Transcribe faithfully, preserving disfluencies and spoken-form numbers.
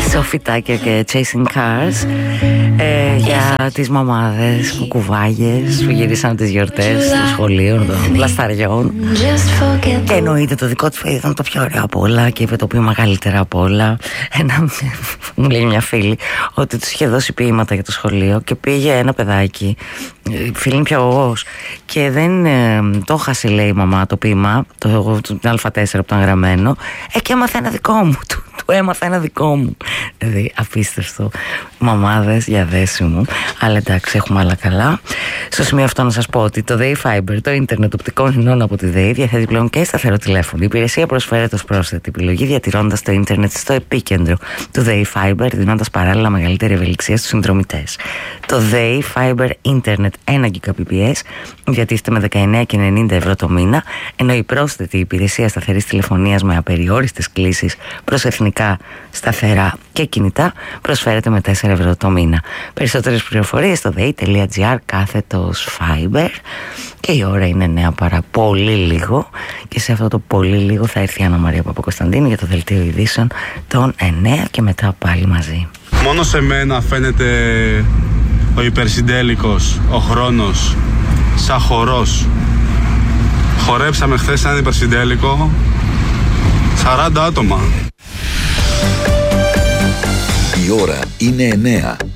Σοφιτάκια και Chasing Cars, ε, για τις μαμάδες κουκουβάγες που γυρίσαν τις γιορτές των σχολείων, των λασταριών. Και εννοείται το δικό της παιδί ήταν το πιο ωραίο από όλα και είπε το ποίημα καλύτερα από όλα. Ένα, μου λέει μια φίλη ότι τους είχε δώσει ποίηματα για το σχολείο και πήγε ένα παιδάκι, φίλη πια ογός, και δεν ε, το χάσε, λέει η μαμά, το ποίημα, το, το Α τέσσερα που ήταν γραμμένο, ε, και έμαθε ένα δικό μου, του, του έμαθα ένα δικό μου. Δηλαδή απίστευτο. Μαμάδες για δέση μου. Αλλά εντάξει, έχουμε άλλα καλά. Στο σημείο αυτό να σας πω ότι το ΔΕΗ Fiber, το ίντερνετ οπτικών ινών από τη ΔΕΗ, διαθέτει πλέον και σταθερό τηλέφωνο. Η υπηρεσία προσφέρεται ως πρόσθετη επιλογή, διατηρώντας το ίντερνετ στο επίκεντρο του ΔΕΗ Fiber, δίνοντας παράλληλα μεγαλύτερη ευελιξία στους συνδρομητές. Το ΔΕΗ Fiber Internet ένα Gbps διατίθεται με δεκαεννέα και ενενήντα ευρώ το μήνα, ενώ η πρόσθετη υπηρεσία σταθερής τηλεφωνίας με απεριόριστες κλήσεις προς εθνικά σταθερά και κινητά προσφέρεται με τέσσερα ευρώ το μήνα. Περισσότερες πληροφορίες στο dei.gr κάθετος Fiber. Και η ώρα είναι νέα παρά πολύ λίγο, και σε αυτό το πολύ λίγο θα έρθει η Άννα Μαρία Παπακοσταντίνου για το δελτίο ειδήσεων των εννέα και μετά πάλι μαζί. Μόνο σε μένα φαίνεται ο υπερσυντέλικος, ο χρόνος, σαν χορός. Χορέψαμε χθες έναν υπερσυντέλικο, σαράντα άτομα. Η ώρα είναι εννέα.